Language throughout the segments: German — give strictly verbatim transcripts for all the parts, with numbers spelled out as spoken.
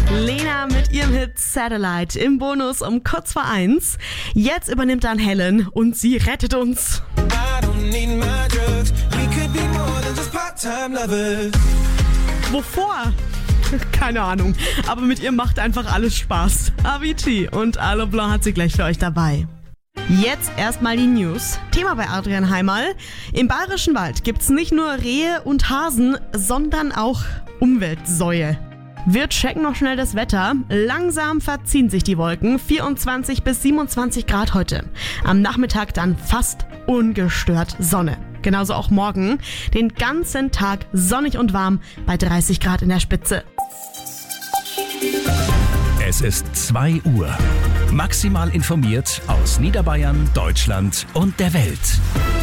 Lena mit ihrem Hit Satellite im Bonus um kurz vor eins. Jetzt übernimmt dann Helen und sie rettet uns. Wovor? Keine Ahnung, aber mit ihr macht einfach alles Spaß. Avicii und Allo Blanc hat sie gleich für euch dabei. Jetzt erstmal die News. Thema bei Adrian Heimal. Im Bayerischen Wald gibt's nicht nur Rehe und Hasen, sondern auch Umweltsäue. Wir checken noch schnell das Wetter. Langsam verziehen sich die Wolken. vierundzwanzig bis siebenundzwanzig Grad heute. Am Nachmittag dann fast ungestört Sonne. Genauso auch morgen. Den ganzen Tag sonnig und warm bei dreißig Grad in der Spitze. Es ist zwei Uhr. Maximal informiert aus Niederbayern, Deutschland und der Welt.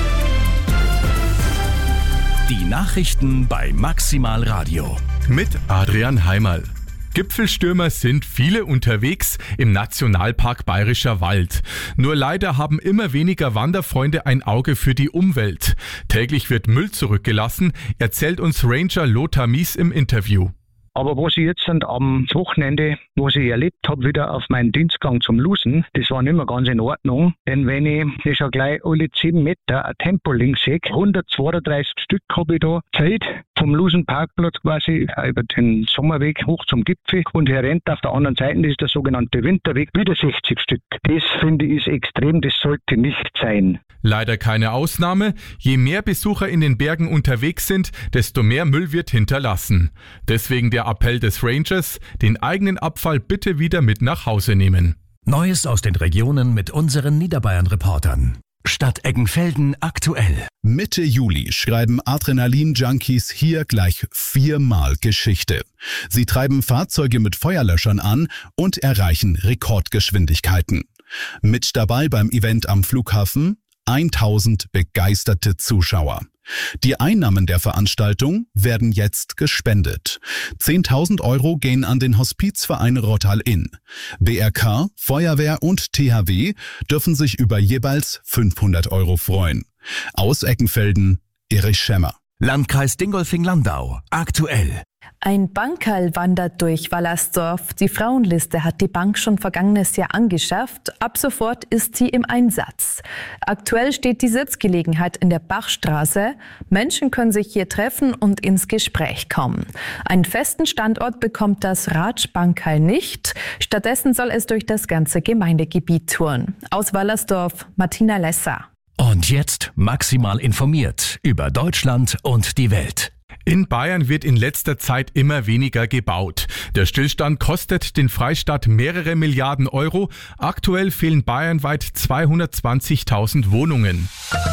Die Nachrichten bei Maximal Radio. Mit Adrian Heimal. Gipfelstürmer sind viele unterwegs im Nationalpark Bayerischer Wald. Nur leider haben immer weniger Wanderfreunde ein Auge für die Umwelt. Täglich wird Müll zurückgelassen, erzählt uns Ranger Lothar Mies im Interview. Aber was ich jetzt am Wochenende, was ich erlebt habe, wieder auf meinen Dienstgang zum Lusen, das war nicht mehr ganz in Ordnung. Denn wenn ich das schon gleich alle zehn Meter ein Tempoling sehe, hundertzweiunddreißig Stück habe ich da Zeit vom Lusen-Parkplatz quasi über den Sommerweg hoch zum Gipfel und hier rennt auf der anderen Seite, das ist der sogenannte Winterweg, wieder sechzig Stück. Das finde ich ist extrem, das sollte nicht sein. Leider keine Ausnahme. Je mehr Besucher in den Bergen unterwegs sind, desto mehr Müll wird hinterlassen. Deswegen der Appell des Rangers, den eigenen Abfall bitte wieder mit nach Hause nehmen. Neues aus den Regionen mit unseren Niederbayern-Reportern. Stadt Eggenfelden aktuell. Mitte Juli schreiben Adrenalin-Junkies hier gleich viermal Geschichte. Sie treiben Fahrzeuge mit Feuerlöschern an und erreichen Rekordgeschwindigkeiten. Mit dabei beim Event am Flughafen tausend begeisterte Zuschauer. Die Einnahmen der Veranstaltung werden jetzt gespendet. zehntausend Euro gehen an den Hospizverein Rottal-Inn. B R K, Feuerwehr und T H W dürfen sich über jeweils fünfhundert Euro freuen. Aus Eggenfelden, Erich Schemmer. Landkreis Dingolfing-Landau aktuell. Ein Bankerl wandert durch Wallersdorf. Die Frauenliste hat die Bank schon vergangenes Jahr angeschafft. Ab sofort ist sie im Einsatz. Aktuell steht die Sitzgelegenheit in der Bachstraße. Menschen können sich hier treffen und ins Gespräch kommen. Einen festen Standort bekommt das Ratsch-Bankerl nicht. Stattdessen soll es durch das ganze Gemeindegebiet touren. Aus Wallersdorf, Martina Lesser. Und jetzt maximal informiert über Deutschland und die Welt. In Bayern wird in letzter Zeit immer weniger gebaut. Der Stillstand kostet den Freistaat mehrere Milliarden Euro. Aktuell fehlen bayernweit zweihundertzwanzigtausend Wohnungen.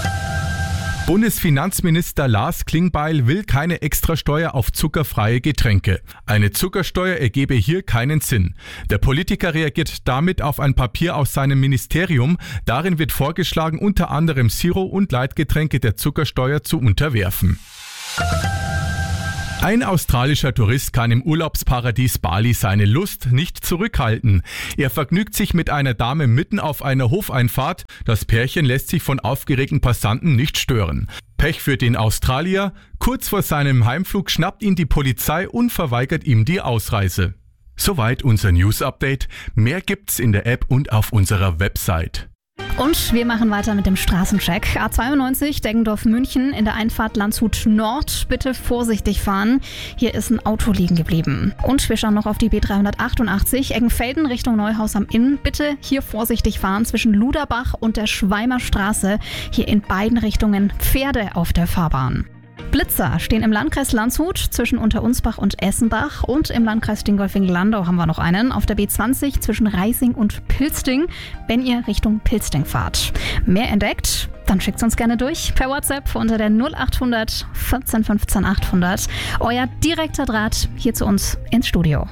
Bundesfinanzminister Lars Klingbeil will keine Extrasteuer auf zuckerfreie Getränke. Eine Zuckersteuer ergebe hier keinen Sinn. Der Politiker reagiert damit auf ein Papier aus seinem Ministerium. Darin wird vorgeschlagen, unter anderem Zero- und Leitgetränke der Zuckersteuer zu unterwerfen. Ein australischer Tourist kann im Urlaubsparadies Bali seine Lust nicht zurückhalten. Er vergnügt sich mit einer Dame mitten auf einer Hofeinfahrt. Das Pärchen lässt sich von aufgeregten Passanten nicht stören. Pech für den Australier. Kurz vor seinem Heimflug schnappt ihn die Polizei und verweigert ihm die Ausreise. Soweit unser News-Update. Mehr gibt's in der App und auf unserer Website. Und wir machen weiter mit dem Straßencheck. A zweiundneunzig, Deggendorf-München, in der Einfahrt Landshut Nord. Bitte vorsichtig fahren. Hier ist ein Auto liegen geblieben. Und wir schauen noch auf die B dreihundertachtundachtzig, Eggenfelden Richtung Neuhaus am Inn. Bitte hier vorsichtig fahren zwischen Luderbach und der Schweimer Straße. Hier in beiden Richtungen Pferde auf der Fahrbahn. Blitzer stehen im Landkreis Landshut zwischen Unterunsbach und Essenbach und im Landkreis Dingolfing-Landau haben wir noch einen auf der B zwanzig zwischen Reising und Pilsting, wenn ihr Richtung Pilsting fahrt. Mehr entdeckt? Dann schickt's uns gerne durch per WhatsApp unter der null achthundert vierzehn fünfzehn achthundert. Euer direkter Draht hier zu uns ins Studio.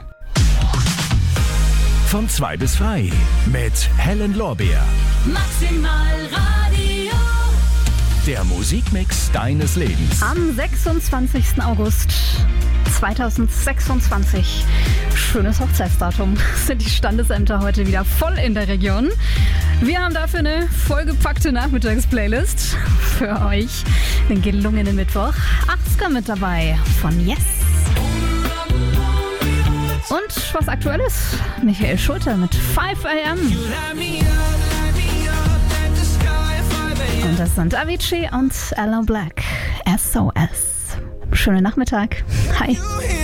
Von zwei bis frei mit Helen Lorbeer. Maximal Radio. Der Musikmix deines Lebens. Am sechsundzwanzigsten August zweitausendsechsundzwanzig. Schönes Hochzeitsdatum. Sind die Standesämter heute wieder voll in der Region. Wir haben dafür eine vollgepackte Nachmittagsplaylist für euch. Den gelungenen Mittwoch. achtziger mit dabei von Yes. Und was aktuell ist, Michael Schulte mit five a m Und das sind Avicii und Aloe Black. S O S. Schönen Nachmittag. Hi.